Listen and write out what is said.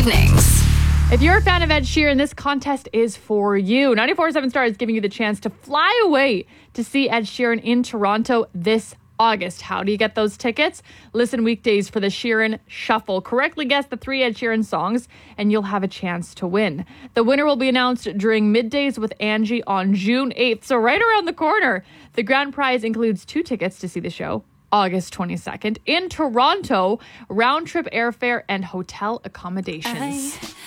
evenings. If you're a fan of Ed Sheeran, this contest is for you. 94.7 Star is giving you the chance to fly away to see Ed Sheeran in Toronto this August. How do you get those tickets? Listen weekdays for the Sheeran Shuffle. Correctly guess the 3 Ed Sheeran songs, and you'll have a chance to win. The winner will be announced during Middays with Angie on June 8th, so right around the corner. The grand prize includes 2 tickets to see the show August 22nd in Toronto, round-trip airfare and hotel accommodations.